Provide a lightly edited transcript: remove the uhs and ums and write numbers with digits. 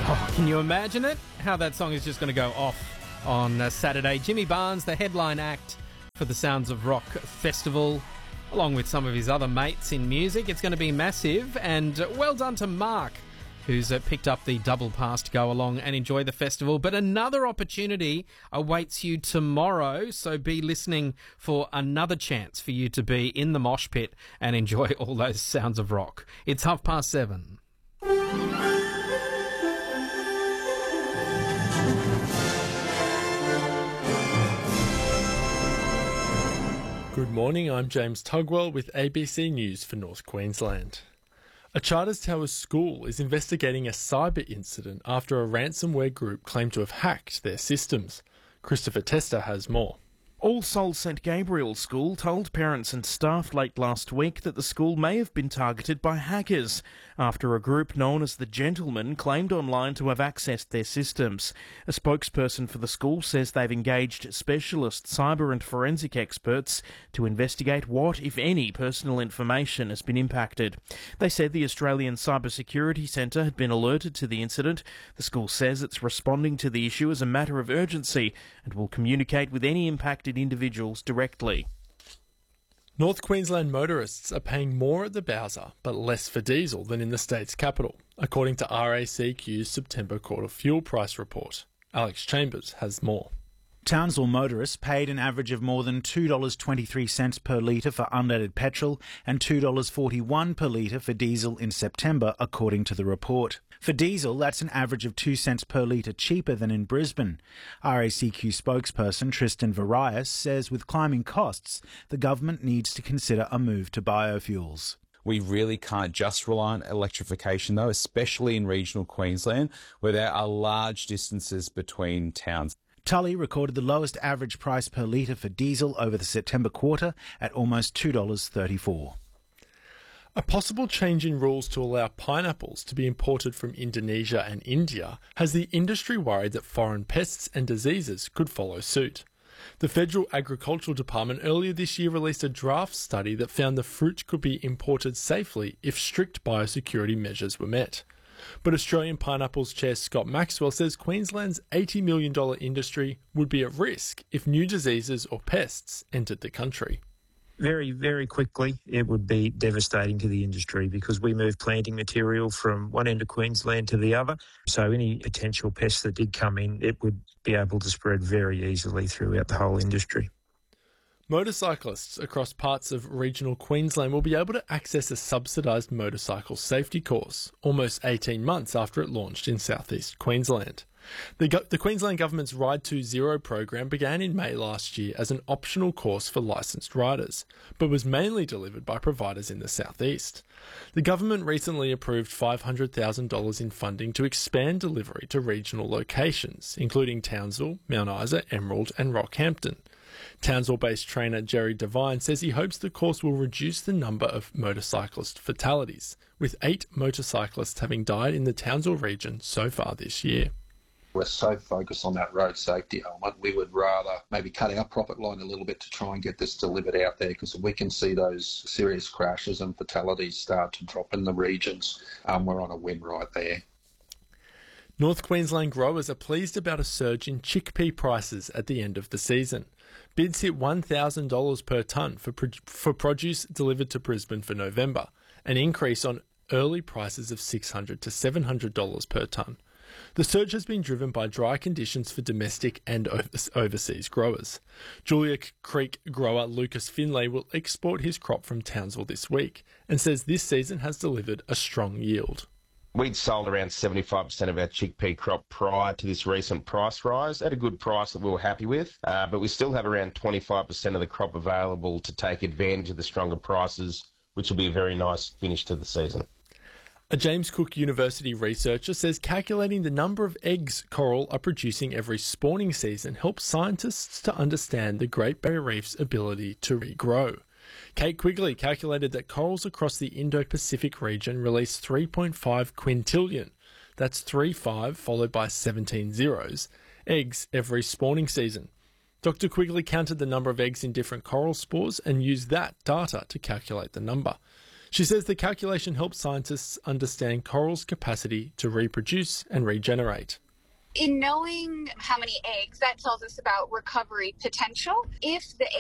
Oh, can you imagine it? How that song is just going to go off on Saturday. Jimmy Barnes, the headline act for the Sounds of Rock Festival, along with some of his other mates in music. It's going to be massive, and well done to Mark, who's picked up the double pass to go along and enjoy the festival. But another opportunity awaits you tomorrow, so be listening for another chance for you to be in the mosh pit and enjoy all those sounds of rock. It's 7:30. Good morning, I'm James Tugwell with ABC News for North Queensland. A Charters Towers school is investigating a cyber incident after a ransomware group claimed to have hacked their systems. Christopher Tester has more. All Souls St Gabriel School told parents and staff late last week that the school may have been targeted by hackers after a group known as the Gentlemen claimed online to have accessed their systems. A spokesperson for the school says they've engaged specialist cyber and forensic experts to investigate what, if any, personal information has been impacted. They said the Australian Cybersecurity Centre had been alerted to the incident. The school says it's responding to the issue as a matter of urgency and will communicate with any impacted individuals directly. North Queensland motorists are paying more at the Bowser, but less for diesel than in the state's capital, according to RACQ's September quarter fuel price report. Alex Chambers has more. Townsville motorists paid an average of more than $2.23 per litre for unleaded petrol and $2.41 per litre for diesel in September, according to the report. For diesel, that's an average of 2 cents per litre cheaper than in Brisbane. RACQ spokesperson Tristan Varias says with climbing costs, the government needs to consider a move to biofuels. We really can't just rely on electrification, though, especially in regional Queensland, where there are large distances between towns. Tully recorded the lowest average price per litre for diesel over the September quarter at almost $2.34. A possible change in rules to allow pineapples to be imported from Indonesia and India has the industry worried that foreign pests and diseases could follow suit. The Federal Agricultural Department earlier this year released a draft study that found the fruit could be imported safely if strict biosecurity measures were met. But Australian Pineapples Chair Scott Maxwell says Queensland's $80 million industry would be at risk if new diseases or pests entered the country. Very, very quickly, it would be devastating to the industry because we move planting material from one end of Queensland to the other. So any potential pests that did come in, it would be able to spread very easily throughout the whole industry. Motorcyclists across parts of regional Queensland will be able to access a subsidised motorcycle safety course, almost 18 months after it launched in southeast Queensland. The Queensland Government's Ride to Zero program began in May last year as an optional course for licensed riders, but was mainly delivered by providers in the southeast. The government recently approved $500,000 in funding to expand delivery to regional locations, including Townsville, Mount Isa, Emerald and Rockhampton. Townsville-based trainer Jerry Devine says he hopes the course will reduce the number of motorcyclist fatalities, with 8 motorcyclists having died in the Townsville region so far this year. We're so focused on that road safety element, we would rather maybe cut our profit line a little bit to try and get this delivered out there, because we can see those serious crashes and fatalities start to drop in the regions. We're on a win right there. North Queensland growers are pleased about a surge in chickpea prices at the end of the season. Bids hit $1,000 per tonne for produce delivered to Brisbane for November, an increase on early prices of $600 to $700 per tonne. The surge has been driven by dry conditions for domestic and overseas growers. Julia Creek grower Lucas Finlay will export his crop from Townsville this week and says this season has delivered a strong yield. We'd sold around 75% of our chickpea crop prior to this recent price rise at a good price that we were happy with, but we still have around 25% of the crop available to take advantage of the stronger prices, which will be a very nice finish to the season. A James Cook University researcher says calculating the number of eggs coral are producing every spawning season helps scientists to understand the Great Barrier Reef's ability to regrow. Kate Quigley calculated that corals across the Indo-Pacific region release 3.5 quintillion, that's 3.5 followed by 17 zeros, eggs every spawning season. Dr. Quigley counted the number of eggs in different coral spores and used that data to calculate the number. She says the calculation helps scientists understand corals' capacity to reproduce and regenerate. In knowing how many eggs, that tells us about recovery potential. If the